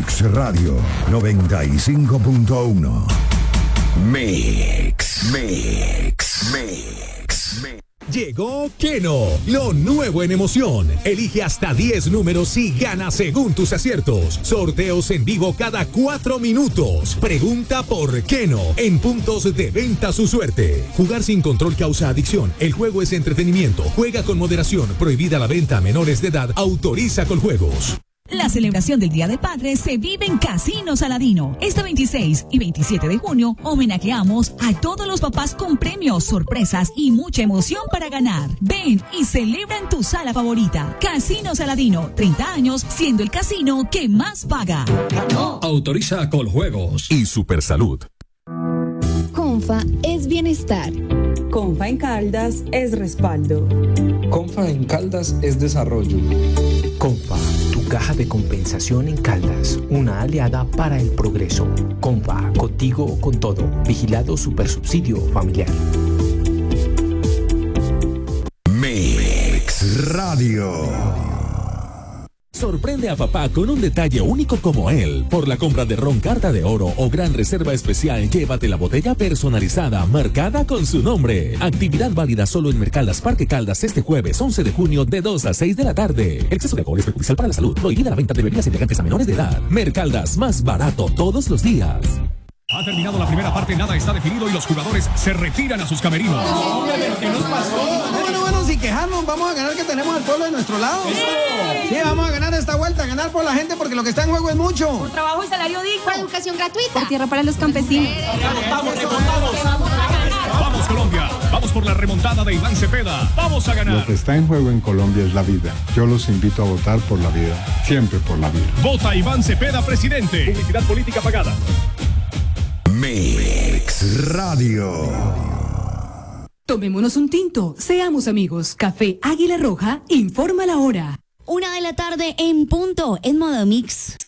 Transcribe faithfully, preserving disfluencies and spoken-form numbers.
Mix Radio noventa y cinco punto uno. Mix, Mix, Mix, Mix. Llegó Keno, lo nuevo en emoción. Elige hasta diez números y gana según tus aciertos. Sorteos en vivo cada cuatro minutos. Pregunta por Keno en puntos de venta su suerte. Jugar sin control causa adicción. El juego es entretenimiento. Juega con moderación. Prohibida la venta a menores de edad. Autoriza con juegos. La celebración del Día del Padre se vive en Casino Saladino. Este veintiséis y veintisiete de junio homenajeamos a todos los papás con premios, sorpresas y mucha emoción para ganar. Ven y celebra en tu sala favorita. Casino Saladino, treinta años siendo el casino que más paga. ¡Ganó! Autoriza con juegos y Supersalud. Confa es bienestar. Confa en Caldas es respaldo. Confa en Caldas es desarrollo. Confa, tu caja de compensación en Caldas, una aliada para el progreso. Confa, contigo con todo. Vigilado Supersubsidio Familiar. Mix Radio. Sorprende a papá con un detalle único como él. Por la compra de ron Carta de Oro o Gran Reserva Especial, llévate la botella personalizada marcada con su nombre. Actividad válida solo en Mercaldas Parque Caldas este jueves once de junio de dos a seis de la tarde. El exceso de alcohol es perjudicial para la salud. Prohibida la venta de bebidas embriagantes a menores de edad. Mercaldas, más barato todos los días. Ha terminado la primera parte, nada está definido y los jugadores se retiran a sus camerinos. No, hombre, pero ¿qué nos pasó? Bueno, bueno, sin quejarnos, vamos a ganar, que tenemos al pueblo de nuestro lado. ¡Sí! Sí, vamos a ganar esta vuelta, ganar por la gente, porque lo que está en juego es mucho. Por trabajo y salario digno. Por educación gratuita. Por tierra para los campesinos. Vamos, vamos, vamos Colombia, vamos por la remontada de Iván Cepeda. Vamos a ganar. Lo que está en juego en Colombia es la vida. Yo los invito a votar por la vida, siempre por la vida. Vota Iván Cepeda, presidente. Publicidad política pagada. Mix Radio. Tomémonos un tinto, seamos amigos. Café Águila Roja informa la hora. Una de la tarde en punto, en modo Mix.